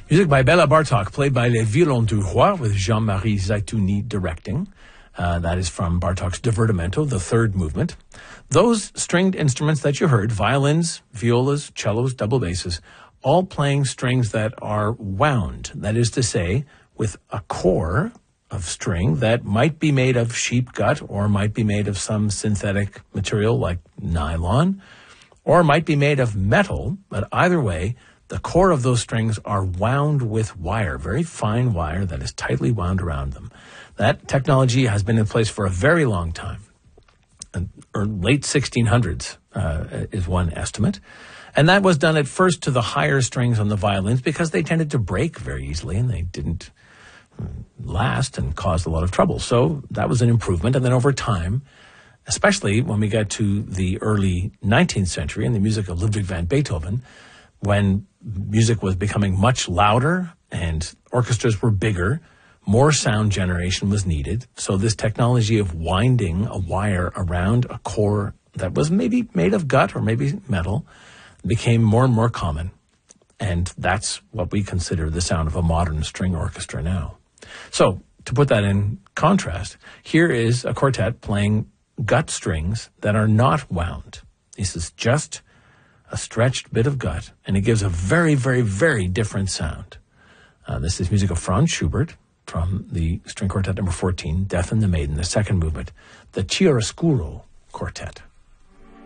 Music by Bela Bartok, played by Les Violons du Roi, with Jean-Marie Zaitouni directing. That is from Bartok's Divertimento, the third movement. Those stringed instruments that you heard, violins, violas, cellos, double basses, all playing strings that are wound. That is to say, with a core of string that might be made of sheep gut or might be made of some synthetic material like nylon, or might be made of metal, but either way, the core of those strings are wound with wire, very fine wire that is tightly wound around them. That technology has been in place for a very long time. Or late 1600s is one estimate. And that was done at first to the higher strings on the violins because they tended to break very easily and they didn't last and caused a lot of trouble. So that was an improvement. And then over time, especially when we got to the early 19th century and the music of Ludwig van Beethoven, when music was becoming much louder and orchestras were bigger, more sound generation was needed. So this technology of winding a wire around a core that was maybe made of gut or maybe metal became more and more common. And that's what we consider the sound of a modern string orchestra now. So to put that in contrast, here is a quartet playing gut strings that are not wound. This is just a stretched bit of gut, and it gives a very, very, very different sound. This is music of Franz Schubert from the string quartet number 14, Death and the Maiden, the second movement, the Chiaroscuro Quartet.